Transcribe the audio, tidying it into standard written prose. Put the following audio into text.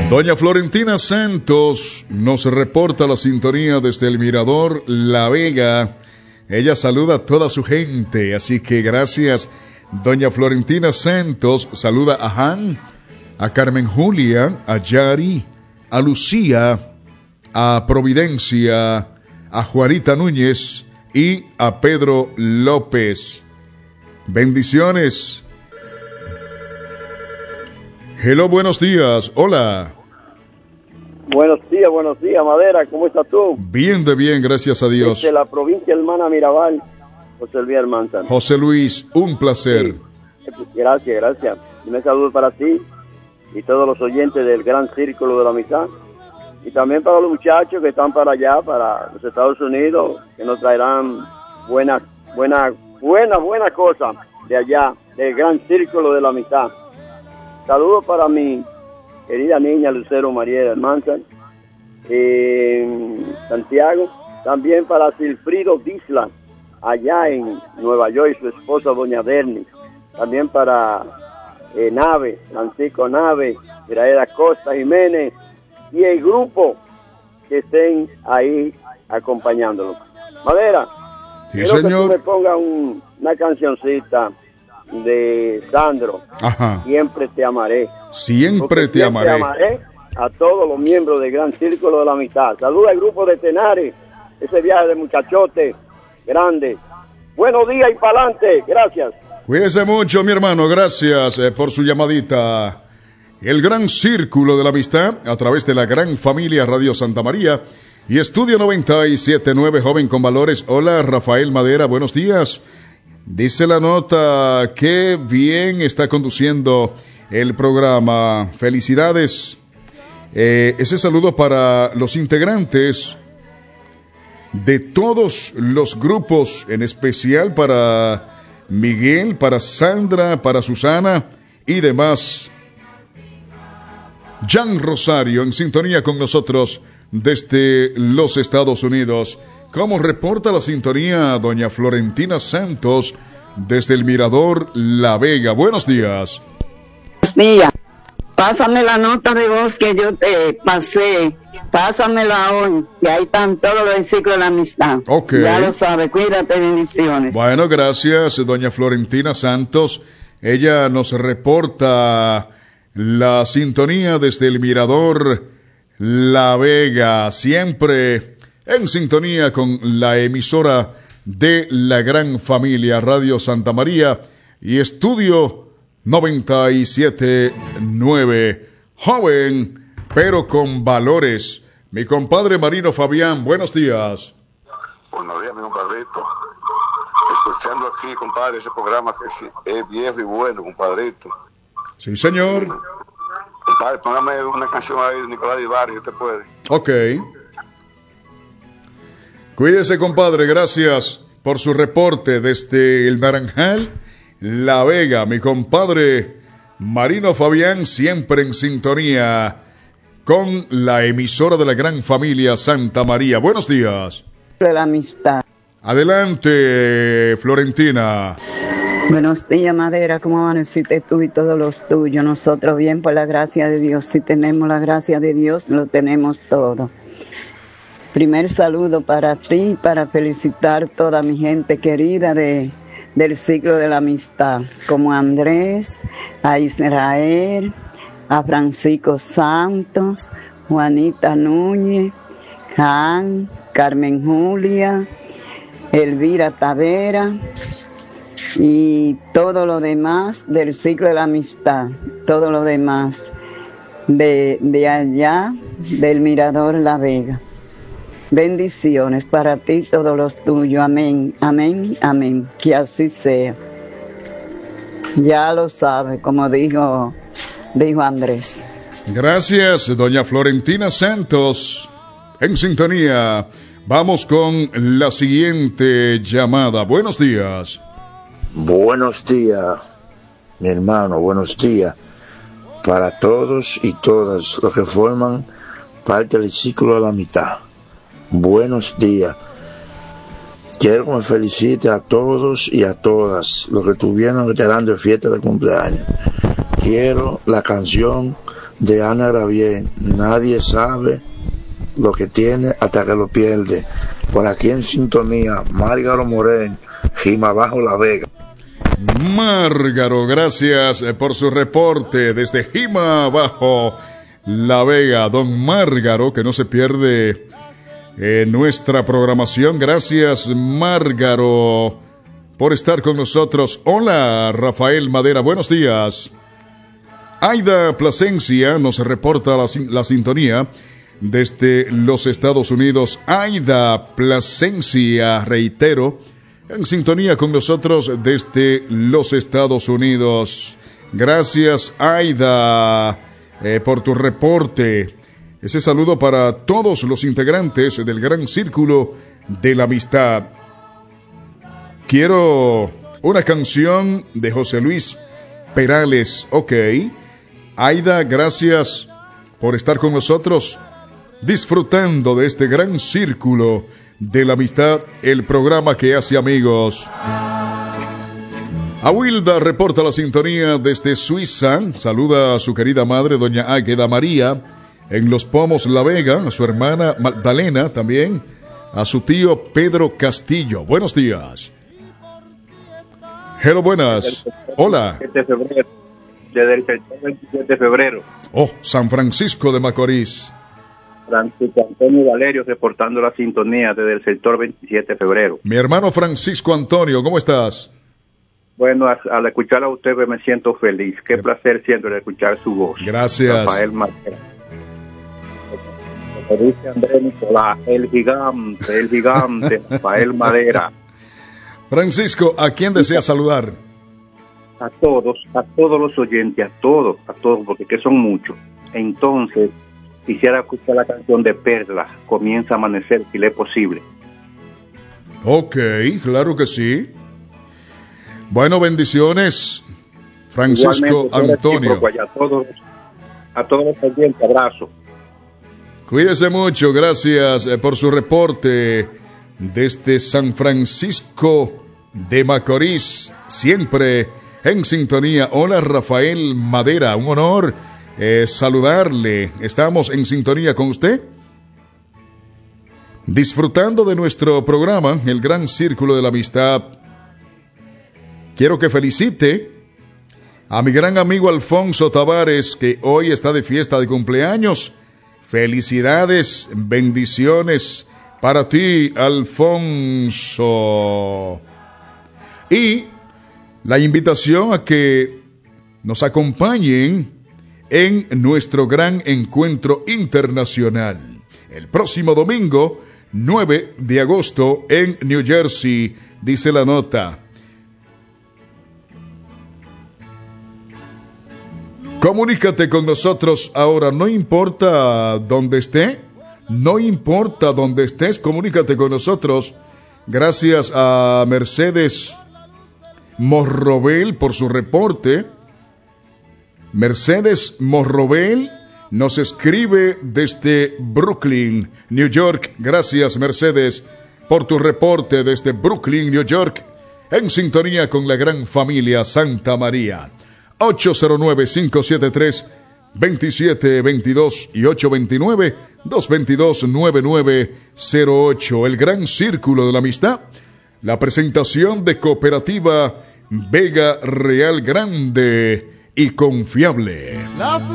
Doña Florentina Santos nos reporta la sintonía desde el Mirador La Vega. Ella saluda a toda su gente, así que gracias, Doña Florentina Santos. Saluda a Han, a Carmen Julia, a Yari, a Lucía, a Providencia, a Juanita Núñez y a Pedro López. Bendiciones. Hello, buenos días. Hola. Buenos días, Madera. ¿Cómo estás tú? Bien, gracias a Dios. Desde la provincia hermana Mirabal, José Luis Almanzar. José Luis, un placer. Sí. Gracias. Un saludo para ti y todos los oyentes del Gran Círculo de la Amistad. Y también para los muchachos que están para allá, para los Estados Unidos, que nos traerán buenas cosas de allá, del Gran Círculo de la Amistad. Saludos para mi querida niña Lucero María Almanzar, Santiago. También para Silfrido Disla, allá en Nueva York, y su esposa doña Berni. También para Nave, Francisco Nave, Graera Costa Jiménez y el grupo que estén ahí acompañándolo. Madera, sí, quiero señor, que tú me pongas una cancioncita de Sandro. Ajá. Siempre te amaré. Siempre te amaré. A todos los miembros del Gran Círculo de la Amistad. Saluda al grupo de Tenares, ese viaje de muchachote grande. Buenos días y pa'lante. Gracias. Cuídese mucho, mi hermano. Gracias por su llamadita. El Gran Círculo de la Amistad, a través de la gran familia Radio Santa María y Estudio 97.9, Joven con Valores. Hola, Rafael Madera, buenos días. Dice la nota, qué bien está conduciendo el programa. Felicidades. Ese saludo para los integrantes de todos los grupos, en especial para Miguel, para Sandra, para Susana y demás. Jan Rosario, en sintonía con nosotros desde los Estados Unidos. ¿Cómo reporta la sintonía doña Florentina Santos desde el Mirador La Vega? Buenos días. Buenos días. Pásame la nota de voz que yo te pasé. Pásamela hoy, que ahí están todos los versículos de la amistad. Ok. Ya lo sabes, cuídate, bendiciones. Bueno, gracias, doña Florentina Santos. Ella nos reporta la sintonía desde el Mirador La Vega, siempre en sintonía con la emisora de la gran familia Radio Santa María y Estudio 97.9, joven pero con valores. Mi compadre Marino Fabián, buenos días. Buenos días, mi compadrito. Escuchando aquí, compadre, ese programa que es viejo y bueno, compadrito. Sí, señor. Compadre, póngame una canción ahí de Nicolás Ibarri, si usted puede. Ok. Cuídese, compadre, gracias por su reporte desde el Naranjal, La Vega. Mi compadre Marino Fabián, siempre en sintonía con la emisora de la gran familia Santa María. Buenos días. De la amistad. Adelante, Florentina. Buenos días, Madera. ¿Cómo amaneciste tú y todos los tuyos? Nosotros bien, por la gracia de Dios. Si tenemos la gracia de Dios, lo tenemos todo. Primer saludo para ti, para felicitar toda mi gente querida del ciclo de la amistad, como a Andrés, a Israel, a Francisco Santos, Juanita Núñez, Jan, Carmen Julia, Elvira Tavera y todo lo demás del ciclo de la amistad, todo lo demás de allá del Mirador La Vega. Bendiciones para ti, todos los tuyos. Amén, amén, amén. Que así sea. Ya lo sabe, como dijo Andrés. Gracias, doña Florentina Santos. En sintonía. Vamos con la siguiente llamada. Buenos días. Buenos días, mi hermano. Buenos días para todos y todas los que forman parte del ciclo de la mitad. Buenos días. Quiero que me felicite a todos y a todas los que estuvieron esperando fiesta de cumpleaños. Quiero la canción de Ana Gravier. Nadie sabe lo que tiene hasta que lo pierde. Por aquí en sintonía, Márgaro Morén, Jima Bajo La Vega. Márgaro, gracias por su reporte desde Jima Bajo La Vega. Don Márgaro, que no se pierde nuestra programación. Gracias, Márgaro, por estar con nosotros. Hola, Rafael Madera, buenos días. Aida Plasencia nos reporta la sintonía desde los Estados Unidos. Aida Plasencia, reitero, en sintonía con nosotros desde los Estados Unidos. Gracias, Aida, por tu reporte. Ese saludo para todos los integrantes del Gran Círculo de la Amistad. Quiero una canción de José Luis Perales. Ok. Aida, gracias por estar con nosotros, disfrutando de este Gran Círculo de la Amistad, el programa que hace amigos. Awilda reporta la sintonía desde Suiza. Saluda a su querida madre, doña Águeda María, en Los Pomos, La Vega, a su hermana Magdalena también, a su tío Pedro Castillo. Buenos días. Hello, buenas. Hola. Desde el 27 de febrero. Oh, San Francisco de Macorís. Francisco Antonio Valerio reportando la sintonía desde el sector 27 de febrero. Mi hermano Francisco Antonio, ¿cómo estás? Bueno, al escuchar a usted me siento feliz. Qué placer siempre escuchar su voz. Gracias. Rafael Madera. Como dice Andrés Nicolás, el gigante, Rafael Madera. Francisco, ¿a quién desea saludar? A todos los oyentes, a todos, porque que son muchos. Entonces, quisiera escuchar la canción de Perla, Comienza a Amanecer, si le es posible. Ok, claro que sí. Bueno, bendiciones, Francisco Antonio. A todos los oyentes, abrazo. Cuídese mucho, gracias por su reporte desde San Francisco de Macorís, siempre en sintonía. Hola, Rafael Madera, un honor saludarle. Estamos en sintonía con usted, disfrutando de nuestro programa, el Gran Círculo de la Amistad. Quiero que felicite a mi gran amigo Alfonso Tavares, que hoy está de fiesta de cumpleaños. Felicidades, bendiciones para ti, Alfonso. Y la invitación a que nos acompañen en nuestro gran encuentro internacional el próximo domingo 9 de agosto en New Jersey, dice la nota. Comunícate con nosotros ahora, no importa dónde esté, no importa dónde estés, comunícate con nosotros. Gracias a Mercedes Morrobel por su reporte. Mercedes Morrobel nos escribe desde Brooklyn, New York. Gracias, Mercedes, por tu reporte desde Brooklyn, New York, en sintonía con la gran familia Santa María. 809-573-2722 y 829-222-9908. El Gran Círculo de la Amistad. La presentación de Cooperativa Vega Real, grande y confiable.